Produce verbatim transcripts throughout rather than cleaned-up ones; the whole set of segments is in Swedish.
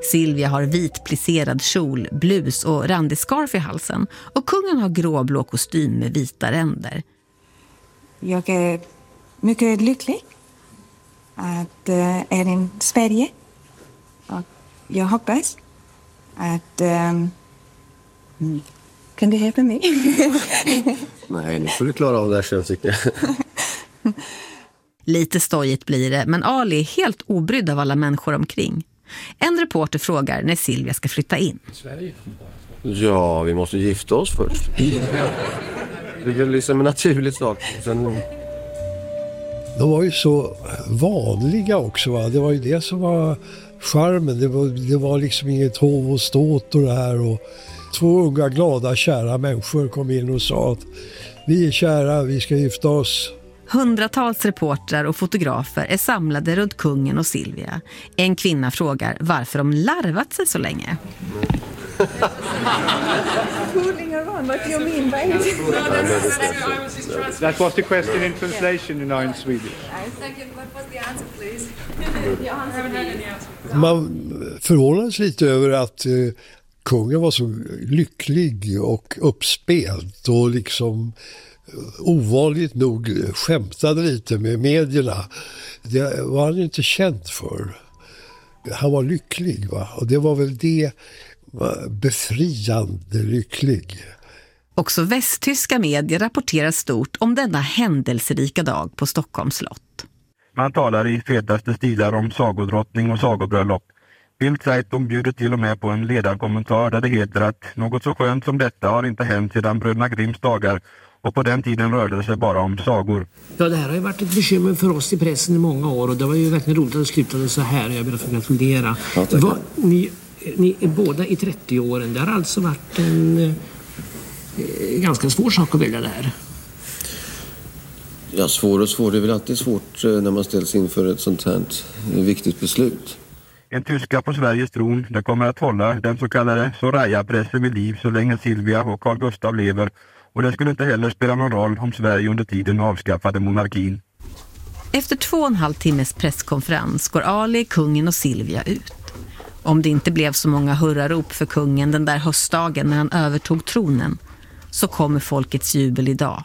Silvia har vit plisserad kjol, blus och randig scarf i halsen. Och kungen har gråblå kostym med vita ränder. Jag är mycket lycklig att äh, är i Sverige. Och jag hoppas att... Ähm, kan du hjälpa mig? Nej, nu får du klara av det här själv, tycker jag. Lite stojigt blir det, men Ali är helt obrydd av alla människor omkring. En reporter frågar när Silvia ska flytta in. Ja, vi måste gifta oss först. Det är liksom en naturlig sak. Sen... De var ju så vanliga också, va? Det var ju det som var charmen. Det var, det var liksom inget hov och ståt och det här. Och två unga, glada, kära människor kom in och sa att vi är kära, vi ska gifta oss. Hundratals reportrar och fotografer är samlade runt kungen och Silvia. En kvinna frågar varför de larvat sig så länge. Fooling around, what do you mean by it? That was the question in translation, you know, in Swedish. What was the answer, please? Man förvånades lite över att eh, kungen var så lycklig och uppspelt och liksom ovanligt nog skämtade lite med medierna. Det var han inte känd för. Han var lycklig, va? Och det var väl det, befriande lycklig. Också västtyska medier rapporterar stort om denna händelserika dag på Stockholms slott. Man talar i fetaste stilar om sagodrottning och sagobröllop. Bildzeitung bjuder till och med på en ledarkommentar där det heter att något så skönt som detta har inte hänt sedan Bröderna Grimms dagar. Och på den tiden rörde det sig bara om sagor. Ja, det här har ju varit ett bekymmer för oss i pressen i många år. Och det var ju verkligen roligt att det slutade så här. Jag vill få gratulera. Ja, Var, ni, ni är båda i trettio-åren. Det har alltså varit en eh, ganska svår sak att välja det här. Ja, svår och svår. Det är väl alltid svårt när man ställs inför ett sånt här viktigt beslut. En tyska på Sveriges tron, det kommer att hålla den så kallade Soraya-pressen vid liv så länge Silvia och Carl Gustaf lever. Och det skulle inte heller spela någon roll om Sverige under tiden avskaffade monarkin. Efter två och en halv timmes presskonferens går Ali, kungen och Silvia ut. Om det inte blev så många hurrarop för kungen den där höstdagen när han övertog tronen, så kommer folkets jubel idag.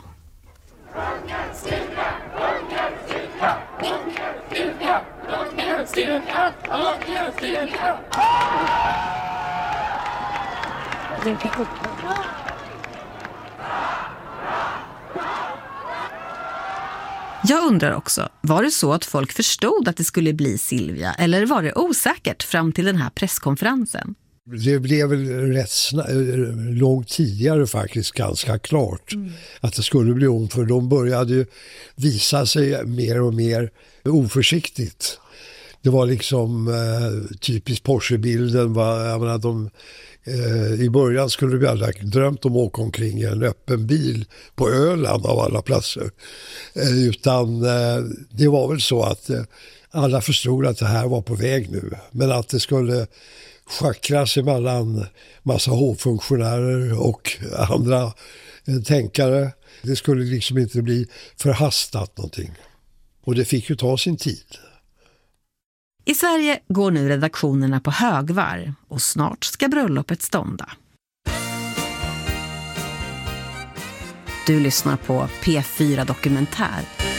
Jag undrar också, var det så att folk förstod att det skulle bli Silvia eller var det osäkert fram till den här presskonferensen? Det blev väl rätt sna- långt tidigare faktiskt ganska klart mm. att det skulle bli hon, för de började ju visa sig mer och mer oförsiktigt. Det var liksom eh, typiskt Porsche-bilden. Va? Jag menar, de, eh, i början skulle vi alla drömt om att åka omkring i en öppen bil på Öland av alla platser. Eh, utan eh, det var väl så att eh, alla förstod att det här var på väg nu. Men att det skulle schackras emellan massa hovfunktionärer och andra eh, tänkare. Det skulle liksom inte bli förhastat någonting. Och det fick ju ta sin tid. I Sverige går nu redaktionerna på högvarv och snart ska bröllopet stånda. Du lyssnar på P fyra Dokumentär.